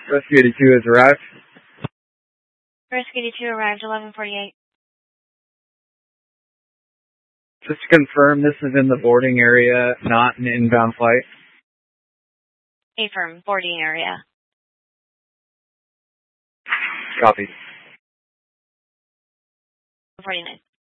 Rescue 82 has arrived. Rescue 82 arrived 11:48. Just to confirm, this is in the boarding area, not an inbound flight. Affirm, boarding area. Copy. 49.